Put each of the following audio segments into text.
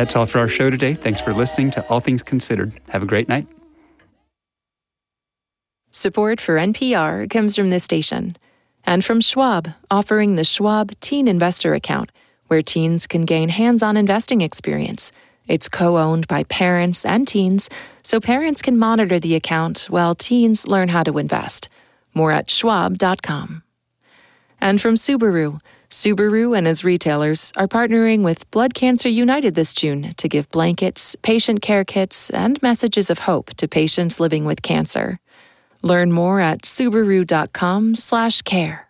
That's all for our show today. Thanks for listening to All Things Considered. Have a great night. Support for NPR comes from this station and from Schwab, offering the Schwab Teen Investor Account, where teens can gain hands-on investing experience. It's co-owned by parents and teens, so parents can monitor the account while teens learn how to invest. More at schwab.com. And from Subaru. Subaru and its retailers are partnering with Blood Cancer United this June to give blankets, patient care kits, and messages of hope to patients living with cancer. Learn more at subaru.com/care.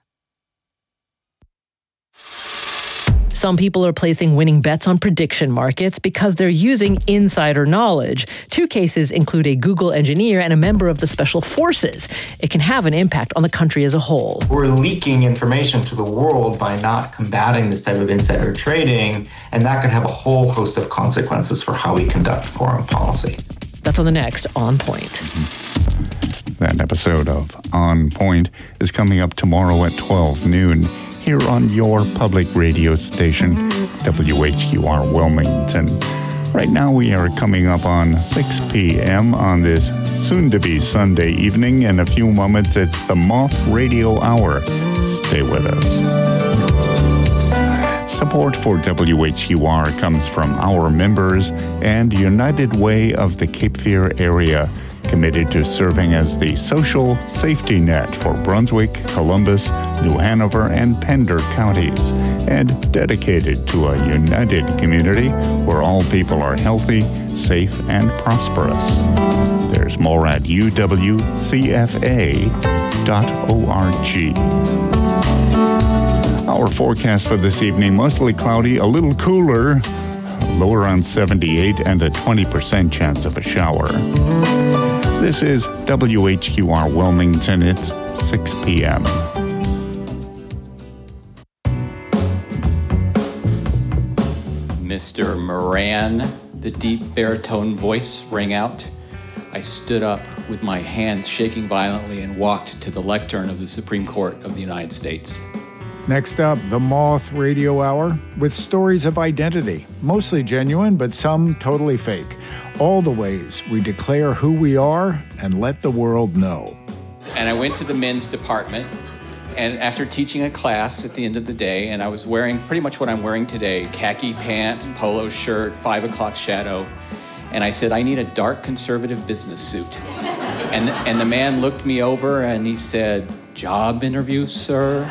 Some people are placing winning bets on prediction markets because they're using insider knowledge. 2 cases include a Google engineer and a member of the Special Forces. It can have an impact on the country as a whole. We're leaking information to the world by not combating this type of insider trading, and that could have a whole host of consequences for how we conduct foreign policy. That's on the next On Point. That episode of On Point is coming up tomorrow at 12 noon here on your public radio station, WHQR Wilmington. Right now we are coming up on 6 p.m. on this soon-to-be Sunday evening. In a few moments, it's the Moth Radio Hour. Stay with us. Support for WHQR comes from our members and United Way of the Cape Fear area, committed to serving as the social safety net for Brunswick, Columbus, New Hanover, and Pender counties, and dedicated to a united community where all people are healthy, safe, and prosperous. There's more at uwcfa.org. Our forecast for this evening, mostly cloudy, a little cooler, low around 78, and a 20% chance of a shower. This is WHQR Wilmington. It's 6 p.m. Mr. Moran, the deep baritone voice rang out. I stood up with my hands shaking violently and walked to the lectern of the Supreme Court of the United States. Next up, the Moth Radio Hour with stories of identity, mostly genuine, but some totally fake. All the ways we declare who we are and let the world know. And I went to the men's department, and after teaching a class at the end of the day, and I was wearing pretty much what I'm wearing today, khaki pants, polo shirt, 5 o'clock shadow, and I said, I need a dark conservative business suit. And the man looked me over and he said, job interview, sir?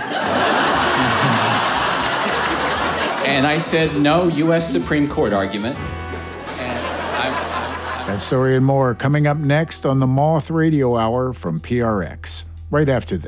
And I said, no, U.S. Supreme Court argument. And that story and more coming up next on the Moth Radio Hour from PRX, right after this.